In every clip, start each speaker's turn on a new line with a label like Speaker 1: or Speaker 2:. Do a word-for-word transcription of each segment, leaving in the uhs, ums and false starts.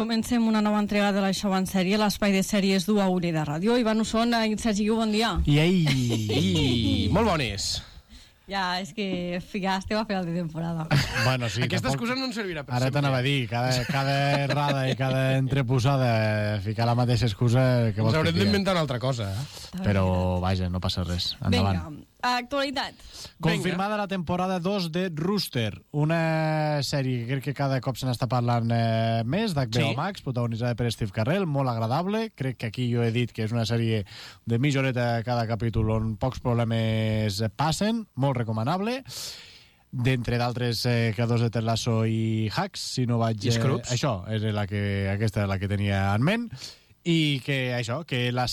Speaker 1: comencem una nova entrega de la Show en Sèrie, l'espai de sèries d'U A U de Ràdio. Ivan Usson i Sergi Guiu, bon dia.
Speaker 2: I ei!
Speaker 3: I molt bones.
Speaker 1: Ja, és que ja estem a final de temporada.
Speaker 2: Bueno, sí,
Speaker 3: Aquesta
Speaker 2: tampoc...
Speaker 3: excusa no ens servirà per
Speaker 2: Ara
Speaker 3: sempre.
Speaker 2: t'anava a dir, cada, cada errada i cada entreposada ficar la mateixa excusa que vols
Speaker 3: Ens
Speaker 2: que
Speaker 3: haurem
Speaker 2: diga.
Speaker 3: d'inventar una altra cosa. Eh?
Speaker 2: Però, vaja, no passa res. Endavant.
Speaker 1: Vinga, actualitat.
Speaker 2: Confirmada la temporada dos de Rooster, una sèrie que crec que cada cop se n'està parlant eh, més, d'H B O
Speaker 3: Sí.
Speaker 2: Max, protagonitzada per Steve Carell, molt agradable. Crec que aquí jo he dit que és una sèrie de mitja horeta cada capítol on pocs problemes passen, molt recomanable. D'entre d'altres eh, creadors de Ted Lasso i Hacks, si no vaig...
Speaker 3: I Scrubs.
Speaker 2: això, era la que, aquesta era la que tenia en ment. I que això, que la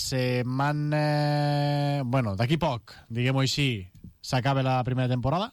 Speaker 2: setmana... Bueno, d'aquí poc, diguem-ho així, s'acaba la primera temporada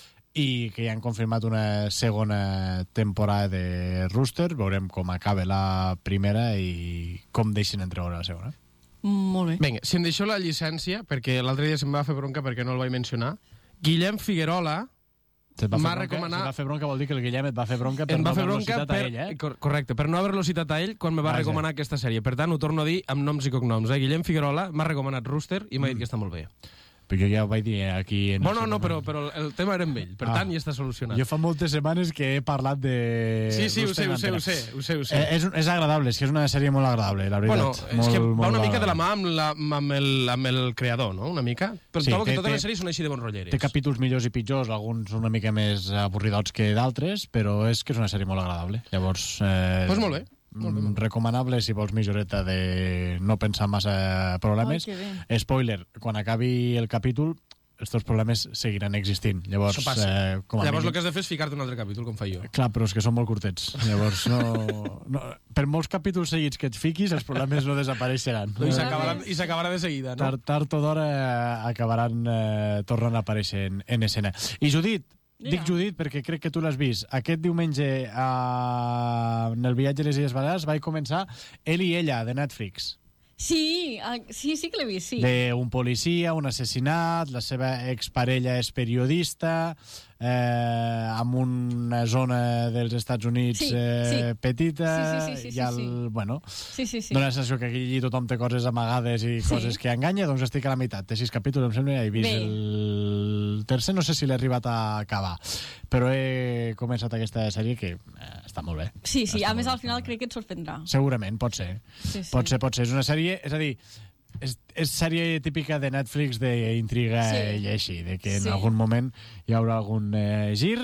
Speaker 2: i que ja han confirmat una segona temporada de Rooster. Veurem com acaba la primera i com deixen entreveure la segona.
Speaker 1: Molt bé.
Speaker 3: Vinga, si em deixo la llicència, perquè l'altre dia se'm va fer bronca perquè no el vaig mencionar, Guillem Figuerola
Speaker 2: Se't va fer
Speaker 3: m'ha
Speaker 2: bronca?
Speaker 3: recomanat...
Speaker 2: Se't va fer bronca vol dir que el Guillem et va fer bronca per
Speaker 3: Em va
Speaker 2: no
Speaker 3: fer
Speaker 2: haver-lo
Speaker 3: bronca
Speaker 2: citat
Speaker 3: per...
Speaker 2: a ell, eh?
Speaker 3: Cor- Correcte, per no haver-lo citat a ell quan me va
Speaker 2: Vaja.
Speaker 3: recomanar aquesta sèrie. Per tant, ho torno a dir amb noms i cognoms. Eh? Guillem Figuerola m'ha recomanat Rooster i m'ha dit que està molt bé.
Speaker 2: Però jo ja ho vaig dir aquí... En
Speaker 3: Bueno,
Speaker 2: el
Speaker 3: no, però,
Speaker 2: moment.
Speaker 3: però el tema era amb ell. Per
Speaker 2: Ah.
Speaker 3: tant, ja està solucionat.
Speaker 2: Jo fa moltes setmanes que he parlat de...
Speaker 3: Sí, sí, ho
Speaker 2: Rooster
Speaker 3: sé, ho
Speaker 2: en
Speaker 3: sé, ho
Speaker 2: antena.
Speaker 3: sé, ho sé, ho sé.
Speaker 2: Eh, és, un- és agradable, és que és una sèrie molt agradable, la
Speaker 3: Bueno,
Speaker 2: veritat.
Speaker 3: és que
Speaker 2: molt,
Speaker 3: va una
Speaker 2: molt
Speaker 3: mica de la
Speaker 2: agradable.
Speaker 3: mà amb, la, amb, el, amb el creador, no? Una mica. Però
Speaker 2: Sí,
Speaker 3: sí, trobo que
Speaker 2: té-
Speaker 3: totes
Speaker 2: té-
Speaker 3: les sèries són així de bon rolleres.
Speaker 2: Té capítols millors i pitjors, alguns una mica més avorridots que d'altres, però és que és una sèrie molt agradable. Llavors, eh,
Speaker 3: Pues molt bé. Molt bé, molt bé.
Speaker 2: recomanable si vols mitjoreta de no pensar massa problemes.
Speaker 1: Ai, que bé.
Speaker 2: Spoiler, quan acabi el capítol, estos problemes seguiran existint. Llavors,
Speaker 3: Això passa.
Speaker 2: eh, com a
Speaker 3: Llavors
Speaker 2: mínim...
Speaker 3: el que has de fer és ficar-te un altre capítol, com faig jo.
Speaker 2: Clar, però és que són molt curtets. Llavors, no, no, per molts capítols seguits que et fiquis, els problemes no desapareixeran.
Speaker 3: I s'acabarà i s'acabarà de seguida, no?
Speaker 2: Tard, tard o d'hora eh, acabaran eh, tornant a aparèixer en, en escena. I Judit,
Speaker 1: Digue.
Speaker 2: dic Judit perquè crec que tu l'has vist. Aquest diumenge, eh, en el viatge a les Illes Balears, vaig començar Ell i ella, de Netflix.
Speaker 1: Sí, ah, sí, sí que l'he vist, sí.
Speaker 2: D'un policia, un assassinat, la seva exparella és periodista, eh, amb una zona dels Estats Units
Speaker 1: Sí,
Speaker 2: eh,
Speaker 1: sí.
Speaker 2: petita,
Speaker 1: Sí, sí, sí, sí,
Speaker 2: i el,
Speaker 1: sí, sí.
Speaker 2: bueno,
Speaker 1: Sí, sí, sí.
Speaker 2: dona la sensació que aquí tothom té coses amagades i
Speaker 1: Sí.
Speaker 2: coses que enganya, doncs estic a la meitat. Té sis capítols, em sembla, i he vist
Speaker 1: Bé.
Speaker 2: el tercer, no sé si l'he arribat a acabar, però he començat aquesta sèrie que eh, està molt bé.
Speaker 1: Sí, sí,
Speaker 2: Està
Speaker 1: a
Speaker 2: molt
Speaker 1: més
Speaker 2: bé,
Speaker 1: al final
Speaker 2: està molt
Speaker 1: crec que et sorprendrà.
Speaker 2: bé. Segurament, pot ser.
Speaker 1: Sí, sí.
Speaker 2: Pot ser, pot ser. És una sèrie, és a dir, és, és sèrie típica de Netflix d'intriga
Speaker 1: Sí.
Speaker 2: i així, de que en
Speaker 1: Sí.
Speaker 2: algun moment hi haurà algun eh, gir.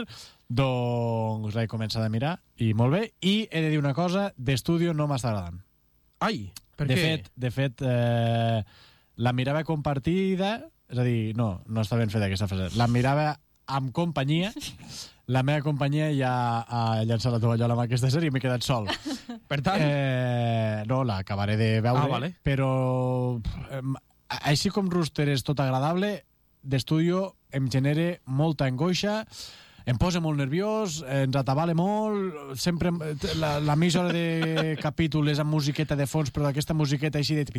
Speaker 2: Doncs l'he començat a mirar i molt bé. I he de dir una cosa, d'estudio no m'està agradant.
Speaker 3: Ai, per
Speaker 2: de
Speaker 3: què?
Speaker 2: fet, de fet eh, la mirava compartida, és a dir, no, no està ben feta aquesta frase, la mirava amb companyia, la meva companyia ja ha llançat la tovallola amb aquesta sèrie i m'he quedat sol.
Speaker 3: Per tant,
Speaker 2: Eh, no, l'acabaré de veure,
Speaker 3: Ah, vale.
Speaker 2: però eh, així com Rooster és tot agradable, d'estudio em genera molta angoixa, em posa molt nerviós, ens atabala molt, sempre la, la mitja hora de capítol és amb musiqueta de fons, però d'aquesta musiqueta així de...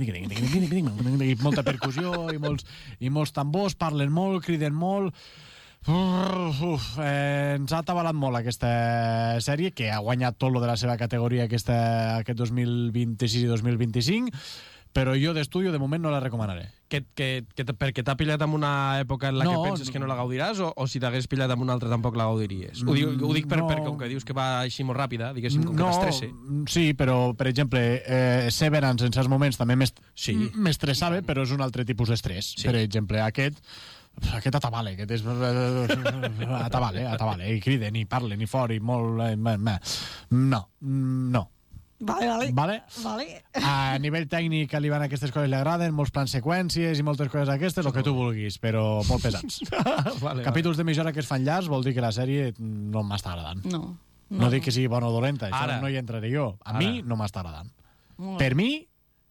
Speaker 2: i molta percussió i molts, i molts tambors, parlen molt, criden molt... Uf, uf, eh, ens ha atabalat molt aquesta sèrie, que ha guanyat tot lo de la seva categoria aquesta, aquest dos mil vint-i-sis i dos mil vint-i-cinc, però jo d'estudio de moment no la recomanaré.
Speaker 3: que, que, que t- perquè t'ha pillat en una època en la
Speaker 2: No,
Speaker 3: que penses que no la gaudiràs o, o si t'hagués pillat en una altra tampoc la gaudiries? Ho, dic, ho dic per,
Speaker 2: no.
Speaker 3: per com que dius que va així molt ràpida, diguéssim, com que
Speaker 2: No,
Speaker 3: t'estresse.
Speaker 2: sí, però, per exemple, eh, Severance en certs moments també m'est-
Speaker 3: Sí.
Speaker 2: m'estressava, però és un altre tipus d'estrès.
Speaker 3: Sí.
Speaker 2: Per exemple, aquest aquest atabale, aquest és atabale, atabale, i criden, i parlen, i fora, i molt... eh, No, no.
Speaker 1: Vale, vale.
Speaker 2: Vale?
Speaker 1: Vale.
Speaker 2: A nivell tècnic li van aquestes coses li agraden, molts plans seqüències i moltes coses d'aquestes, el que tu vulguis, però molt pesats.
Speaker 3: vale,
Speaker 2: Capítols de mitja hora que es fan llargs vol dir que la sèrie no m'està agradant.
Speaker 1: No.
Speaker 2: No, no dic que sigui bona o dolenta, això
Speaker 3: Ara.
Speaker 2: no hi entraré jo. A
Speaker 3: Ara.
Speaker 2: mi no m'està agradant.
Speaker 1: Molt
Speaker 2: Per
Speaker 1: bé.
Speaker 2: mi,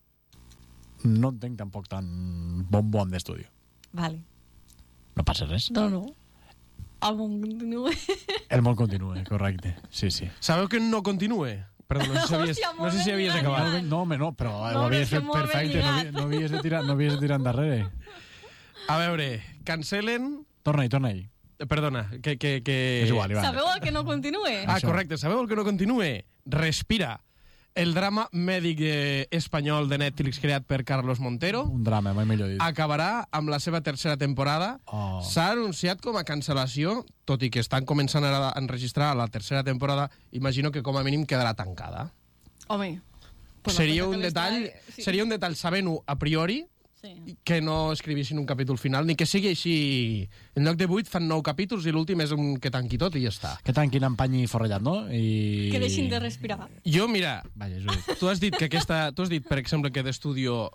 Speaker 2: no entenc tampoc tan bon bon d'estudi.
Speaker 1: Vale.
Speaker 2: No passa res.
Speaker 1: No, no. El món continua.
Speaker 2: El món continua, correcte. Sí, sí.
Speaker 3: Sabeu que no continue? Perdó, no sé si havies,
Speaker 1: Hòstia,
Speaker 3: no
Speaker 1: molt
Speaker 3: sé si
Speaker 1: ben
Speaker 3: havies
Speaker 1: lligat.
Speaker 3: acabat.
Speaker 2: No, home, no, però
Speaker 1: No,
Speaker 2: ho havies
Speaker 1: no,
Speaker 2: fet
Speaker 1: molt ben
Speaker 2: perfecte, no, havi-
Speaker 1: lligat.
Speaker 2: no havies de tirar, no havies de tirar endarrere.
Speaker 3: A veure, cancelen...
Speaker 2: Torna-hi, torna-hi.
Speaker 3: eh, Perdona, que... que, que...
Speaker 2: És igual, Ivan.
Speaker 1: Sabeu el que no continue?
Speaker 3: Ah,
Speaker 2: Això.
Speaker 3: correcte, sabeu el que no continue? Respira. el drama mèdic eh, espanyol de Netflix creat per Carlos Montero
Speaker 2: Un drama, mai millor dit.
Speaker 3: acabarà amb la seva tercera temporada.
Speaker 2: Oh.
Speaker 3: S'ha anunciat com a cancel·lació, tot i que estan començant ara a enregistrar la tercera temporada, imagino que com a mínim quedarà tancada.
Speaker 1: Home... pues
Speaker 3: Seria
Speaker 1: no,
Speaker 3: un
Speaker 1: perquè
Speaker 3: detall,
Speaker 1: l'està- sí.
Speaker 3: seria un detall sabent-ho a priori,
Speaker 1: Sí.
Speaker 3: que no escrivissin un capítol final, ni que sigui així. En lloc de vuit fan nou capítols i l'últim és un que tanqui tot i ja està.
Speaker 2: Que tanquin amb pany i forrellat, no? I...
Speaker 1: Que deixin de respirar.
Speaker 3: Jo, mira,
Speaker 2: Vaja, és un...
Speaker 3: tu has dit que aquesta... Tu has dit, per exemple, que d'estudio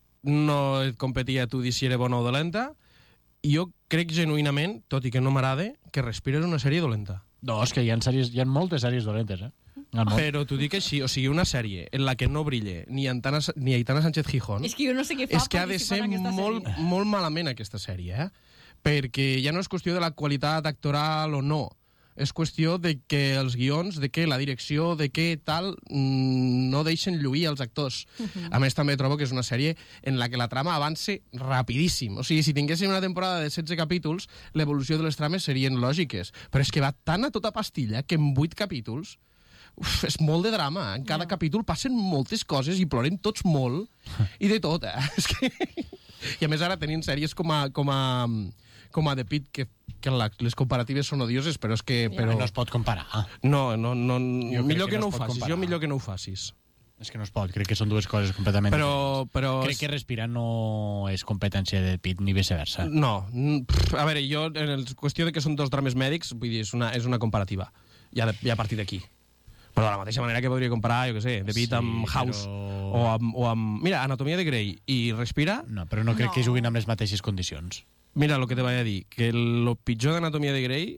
Speaker 3: no et competia tu dir si era bona o dolenta, i jo crec genuïnament, tot i que no m'agrada, que Respira és una sèrie dolenta.
Speaker 2: No, és que hi ha, sèries, hi ha moltes sèries dolentes, eh? Al món.
Speaker 3: Però t'ho dic així, o sigui, una sèrie en la que no brille ni, Antana, ni Aitana Sánchez Gijón...
Speaker 1: És que jo no sé què fa
Speaker 3: és que ha de ser
Speaker 1: participar en aquesta
Speaker 3: molt,
Speaker 1: sèrie.
Speaker 3: molt malament aquesta sèrie, eh? Perquè ja no és qüestió de la qualitat actoral o no. És qüestió de que els guions, de que la direcció, de que tal, mmm, no deixen lluir els actors. Uh-huh. A més, també trobo que és una sèrie en la que la trama avance rapidíssim. O sigui, si tinguéssim una temporada de setze capítols, l'evolució de les trames serien lògiques. Però és que va tan a tota pastilla que en vuit capítols... Uf, és molt de drama. En cada
Speaker 1: Ja.
Speaker 3: capítol passen moltes coses i plorem tots molt. I de tot, eh? És que... I a més ara tenim sèries com a, com a, com a The Pitt, que, que la, les comparatives són odioses, però és que...
Speaker 1: Ja.
Speaker 3: Però...
Speaker 2: No es pot comparar.
Speaker 3: No, no, no,
Speaker 2: Jo crec
Speaker 3: millor
Speaker 2: que
Speaker 3: que
Speaker 2: no
Speaker 3: no,
Speaker 2: es
Speaker 3: ho
Speaker 2: pot
Speaker 3: facis.
Speaker 2: comparar.
Speaker 3: Jo millor que no ho facis.
Speaker 2: És que no es pot, crec que són dues coses completament
Speaker 3: Però... però
Speaker 2: diferents. Crec que Respirar no és competència de Pit ni viceversa.
Speaker 3: No. Pff, a veure, jo, en el qüestió de que són dos drames mèdics, vull dir, és una, és una comparativa. Ja, de, ja a partir d'aquí. Però de la mateixa manera que podria comparar, jo què sé, The Pitt
Speaker 2: Sí,
Speaker 3: amb House
Speaker 2: però-
Speaker 3: o, amb, o amb... Mira, Anatomia de Grey i Respira.
Speaker 2: No, però no crec
Speaker 1: No.
Speaker 2: que juguin amb les mateixes condicions.
Speaker 3: Mira, el que te vaig a dir, que el pitjor d'Anatomia de Grey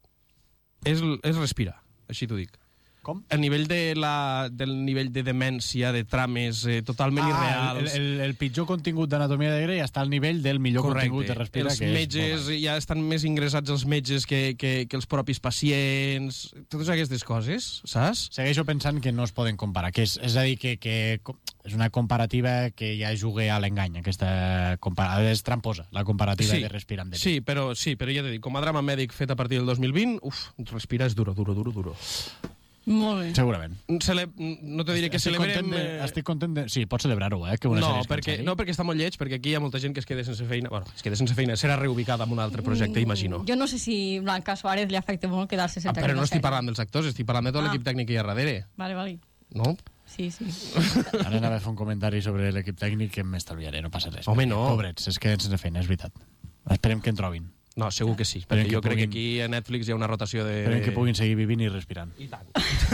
Speaker 3: és, és Respira, així t'ho dic.
Speaker 2: Com?
Speaker 3: El nivell de la, del nivell de demència, de trames eh, totalment
Speaker 2: Ah, el,
Speaker 3: irreals.
Speaker 2: el, el pitjor contingut d'Anatomia de Grey està al nivell del millor
Speaker 3: Correcte.
Speaker 2: contingut de Respira,
Speaker 3: Els
Speaker 2: que
Speaker 3: metges,
Speaker 2: és...
Speaker 3: ja estan més ingressats els metges que, que, que els propis pacients, totes aquestes coses, saps?
Speaker 2: Segueixo pensant que no es poden comparar, que és, és a dir, que, que co- és una comparativa que ja juga a l'engany, aquesta comparativa és tramposa, la comparativa de Respira amb The Pitt.
Speaker 3: sí, però, sí, però ja t'he dit, com a drama mèdic fet a partir del dos mil vint, uf, Respira és duro, duro, duro, duro.
Speaker 1: Molt bé.
Speaker 2: Segurament.
Speaker 3: Cele no te diré que
Speaker 2: estic
Speaker 3: celebrem...
Speaker 2: content de,
Speaker 3: eh,
Speaker 2: estic content de... Sí, pots celebrar-ho, eh? Que una
Speaker 3: no,
Speaker 2: sèrie es
Speaker 3: perquè,
Speaker 2: cancel·li.
Speaker 3: no, perquè està molt lleig, perquè aquí hi ha molta gent que es queda sense feina. Bueno, es queda sense feina, serà reubicada en un altre projecte, imagino.
Speaker 1: Jo no sé si Blanca Suárez li afecta molt quedar-se sense
Speaker 3: Ah, però no
Speaker 1: aquesta
Speaker 3: estic
Speaker 1: sèrie.
Speaker 3: parlant dels actors, estic parlant de tot
Speaker 1: Ah.
Speaker 3: l'equip tècnic que hi ha darrere.
Speaker 1: Vale, vale.
Speaker 3: No?
Speaker 1: Sí, sí.
Speaker 2: Ara anava a fer un comentari sobre l'equip tècnic que m'estalviaré, no passa res.
Speaker 3: Home,
Speaker 2: perquè,
Speaker 3: no.
Speaker 2: Pobrets, es queden sense feina, és veritat. Esperem que en trobin.
Speaker 3: No, segur que sí,
Speaker 2: Esperem
Speaker 3: perquè
Speaker 2: que
Speaker 3: jo crec que
Speaker 2: puguin-
Speaker 3: aquí a Netflix hi ha una rotació de...
Speaker 2: Esperem que puguin seguir vivint i respirant.
Speaker 3: I tant.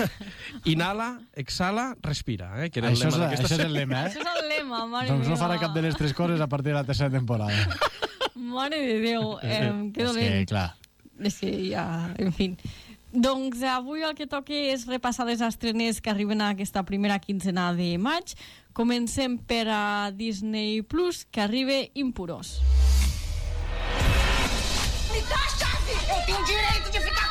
Speaker 3: Inhala, exhala, respira, eh? Que era el
Speaker 2: Això és,
Speaker 3: lema
Speaker 2: la,
Speaker 3: d'aquesta
Speaker 2: això és el
Speaker 3: sèrie.
Speaker 2: lema,
Speaker 1: Això
Speaker 2: eh?
Speaker 1: és el lema, mare
Speaker 2: Doncs no
Speaker 1: meva.
Speaker 2: farà cap de les tres coses a partir de la tercera temporada.
Speaker 1: Mare de Déu, eh, que
Speaker 2: és
Speaker 1: dolent.
Speaker 2: que, clar,
Speaker 1: És que ja, en fi. Doncs avui el que toca és repassar les estrenes que arriben a aquesta primera quinzena de maig. Comencem per a Disney Plus, que arriba Impuros.
Speaker 4: Me dá a chave! Eu tenho direito de ficar